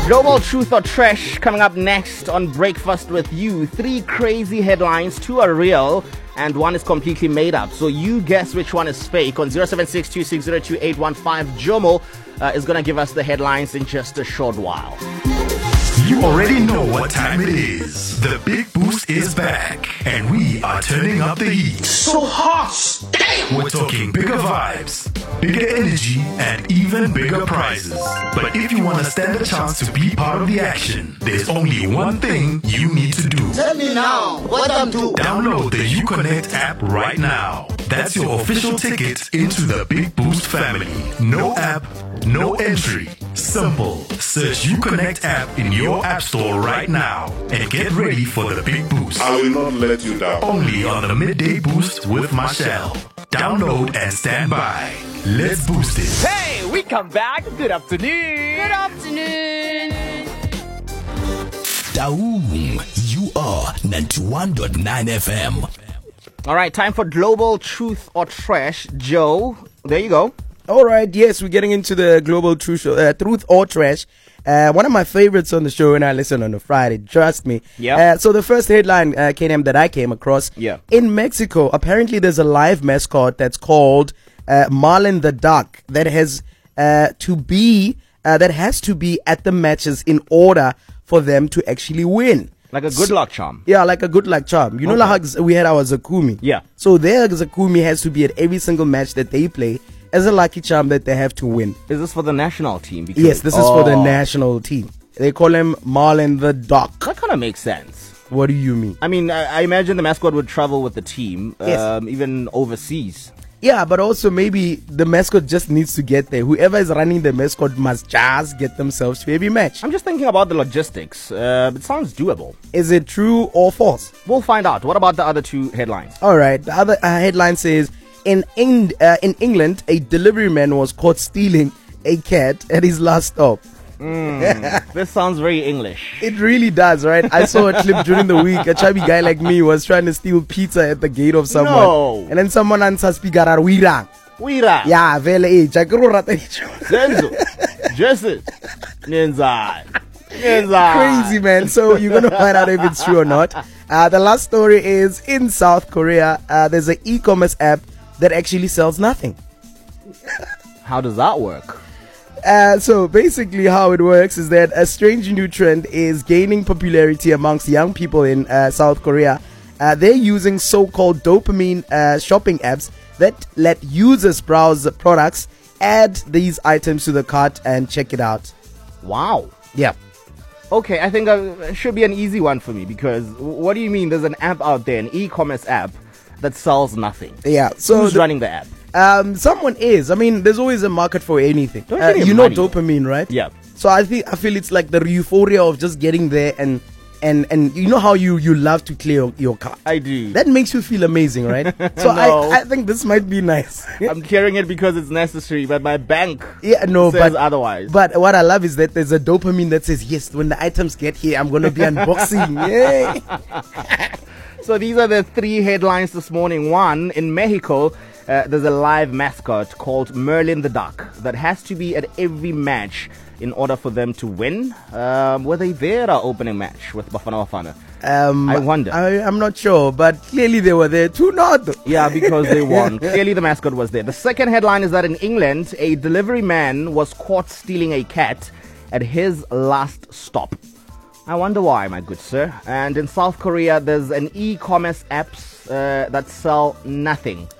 Global Truth or Trash coming up next on Breakfast with You. 3 crazy headlines, 2 are real and 1 is completely made up. So you guess which one is fake. On 0762602815, Jomo is going to give us the headlines in just a short while. You already know what time it is. The Big Boost is back, and we are turning up the heat. So hot! Damn! We're talking bigger vibes, bigger energy, and even bigger prizes. But if you want to stand a chance to be part of the action, there's only one thing you need to do. Tell me now, what I'm doing? Download the UConnect app right now. That's your official ticket into the Big Boost family. No app, no entry. Simple. Search UConnect app in your app store right now and get ready for the Big Boost. I will not let you down. Only on the Midday Boost with Marshall. Download and stand by. Let's boost it. Hey, we come back. Good afternoon. Good afternoon. Daum, you are 91.9 FM. All right, time for Global Truth or Trash. Joe, there you go. All right, yes, we're getting into the Global Truth or Trash. One of my favorites on the show, and I listen on a Friday, trust me. Yeah. So the first headline, KNM, that I came across. Yeah. In Mexico, apparently there's a live mascot that's called Marlin the Duck that has to be at the matches in order for them to actually win. Like a good luck charm. Yeah, like a good luck charm. You know, like how we had our Zakumi. Yeah. So their Zakumi has to be at every single match that they play as a lucky charm that they have to win. Is this for the national team? Because, Yes, this is for the national team. They call him Marlin the Duck. That kind of makes sense. What do you mean? I mean, I imagine the mascot would travel with the team, Yes. even overseas. Yeah, but also maybe the mascot just needs to get there. Whoever is running the mascot must just get themselves to every match. I'm just thinking about the logistics. It sounds doable. Is it true or false? We'll find out. What about the other 2 headlines? All right. The other headline says, in England, a delivery man was caught stealing a cat at his last stop. This sounds very English. It really does, right? I saw a clip during the week. A chubby guy like me was trying to steal pizza at the gate of someone. No. And then someone answers, "Pigara wira." Wira. Yeah, vele Zenzo. Jesse. Nenzai. Crazy, man. So you're going to find out if it's true or not. The last story is in South Korea. There's an e-commerce app that actually sells nothing. How does that work? So basically how it works is that a strange new trend is gaining popularity amongst young people in South Korea. They're using so-called dopamine shopping apps that let users browse the products, add these items to the cart, and check it out. Wow. Yeah. Okay, I think it should be an easy one for me because what do you mean there's an app out there, an e-commerce app that sells nothing? Yeah. So who's running the app? Someone is. I mean, there's always a market for anything. Don't you need you know money? dopamine, right? Yeah. So I feel it's like the euphoria of just getting there and you know how you love to clear your cart. I do. That makes you feel amazing, right? So No. I think this might be nice. I'm clearing it because it's necessary, but my bank says says otherwise. But what I love is that there's a dopamine that says, yes, when the items get here, I'm going to be unboxing. Yay! So these are the 3 headlines this morning. 1, in Mexico, there's a live mascot called Merlin the Duck that has to be at every match in order for them to win. Were they there at our opening match with Bafana Bafana? I wonder. I'm not sure, but clearly they were there too, not. Yeah, because they won. Clearly the mascot was there. The second headline is that in England, a delivery man was caught stealing a cat at his last stop. I wonder why, my good sir. And in South Korea, there's an e-commerce apps that sell nothing.